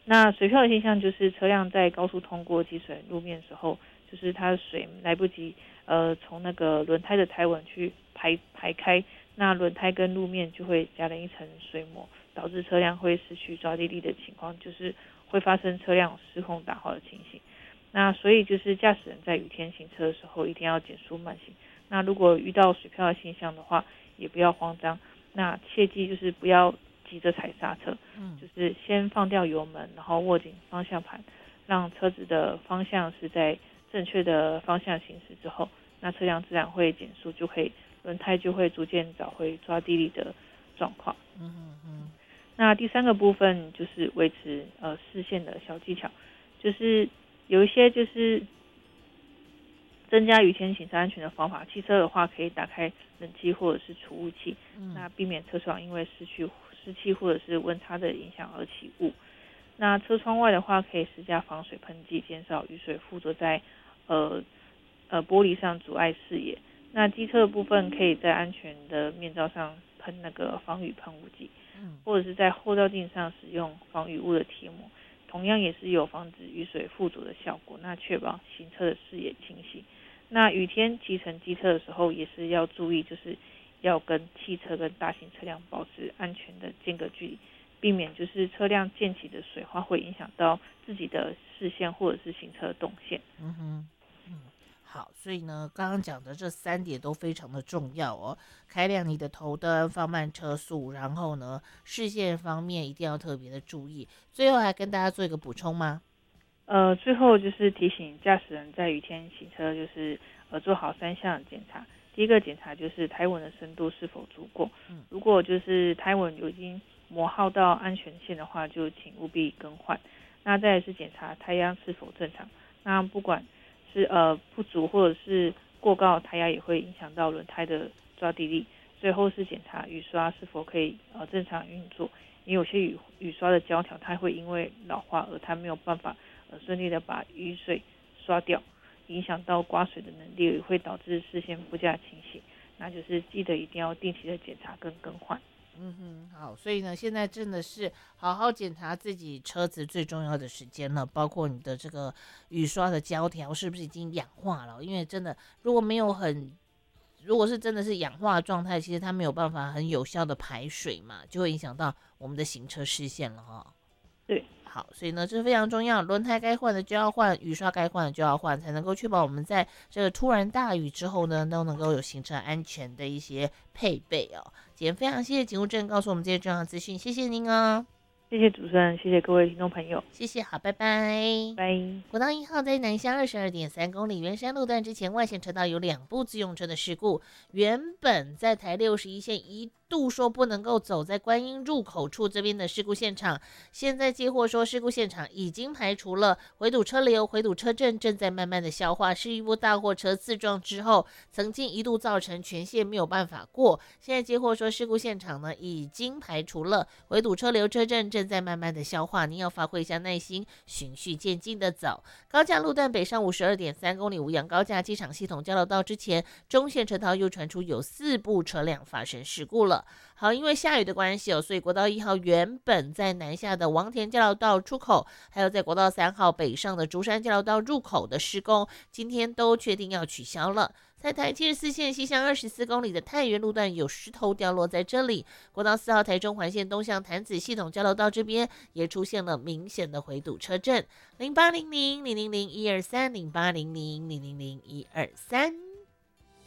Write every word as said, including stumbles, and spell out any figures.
那水漂的现象就是车辆在高速通过积水路面的时候，就是它的水来不及呃从那个轮胎的胎纹去排排开，那轮胎跟路面就会夹了一层水膜，导致车辆会失去抓地力的情况，就是会发生车辆失控打滑的情形。那所以就是驾驶人在雨天行车的时候一定要减速慢行。那如果遇到水漂的现象的话，也不要慌张，那切记就是不要急着踩刹车， 嗯， 就是先放掉油门，然后握紧方向盘，让车子的方向是在正确的方向行驶之后，那车辆自然会减速，就可以轮胎就会逐渐找回抓地力的状况。 嗯嗯那第三个部分就是维持呃视线的小技巧，就是有一些就是增加雨天行车安全的方法。汽车的话，可以打开冷气或者是除雾器， 嗯那避免车窗因为失去湿气或者是温差的影响而起雾。那车窗外的话，可以施加防水喷剂，减少雨水附着在呃呃玻璃上阻碍视野。那机车的部分，可以在安全的面罩上喷那个防雨喷雾剂， 嗯或者是在后照镜上使用防雨雾的贴膜，同样也是有防止雨水附着的效果，那确保行车的视野清晰。那雨天骑乘机车的时候，也是要注意，就是要跟汽车跟大型车辆保持安全的间隔距离，避免就是车辆溅起的水花会影响到自己的视线或者是行车动线。 嗯哼。嗯，好，所以呢，刚刚讲的这三点都非常的重要哦。开亮你的头灯，放慢车速，然后呢，视线方面一定要特别的注意。最后还跟大家做一个补充吗？ 呃，最后就是提醒驾驶人在雨天行车，就是呃做好三项检查。第一个检查就是胎纹的深度是否足够， 嗯如果就是胎纹已经磨耗到安全线的话，就请务必更换。那再来是检查胎压是否正常，那不管是呃不足或者是过高的胎压，也会影响到轮胎的抓地力。最后是检查雨刷是否可以呃正常运作，因为有些雨雨刷的胶条它会因为老化而它没有办法呃顺利的把雨水刷掉，影响到刮水的能力，也会导致视线不佳情形。那就是记得一定要定期的检查跟更换。 嗯哼，好，所以呢，现在真的是好好检查自己车子最重要的时间了，包括你的这个雨刷的胶条是不是已经氧化了？因为真的如果没有很如果是真的是氧化的状态，其实它没有办法很有效的排水嘛，就会影响到我们的行车视线了哈。 对， 好，所以呢，这是非常重要，轮胎该换的就要换，雨刷该换的就要换，才能够确保我们在这个突然大雨之后呢，都能够有行车安全的一些配备哦。今天非常谢谢警务证告诉我们这些重要资讯，谢谢您哦， 谢谢主持人，谢谢各位听众朋友， 谢谢，好，拜拜。 拜。 国道一号在南下二十二点三公里圆山路段之前，外线车道有两部自用车的事故。原本在台六十一线一度说不能够走在观音入口处这边的事故现场，现在接获说事故现场已经排除了回堵车流，回堵车阵正在慢慢的消化，是一部大货车自撞之后，曾经一度造成全线没有办法过。现在接获说事故现场呢已经排除了回堵车流，车阵正在慢慢的消化，您要发挥一下耐心，循序渐进的走。高架路段北上五十二点三公里五羊高架机场系统交流道之前，中线车道又传出有四部车辆发生事故了。好，因为下雨的关系哦，所以国道一号原本在南下的王田交流道出口，还有在国道三号北上的竹山交流道入口的施工，今天都确定要取消了。在台七十四线西向二十四公里的太原路段有石头掉落在这里，国道四号台中环线东向潭子系统交流道这边也出现了明显的回堵车阵。零八零零零零零一二三零八零零零零零一二三。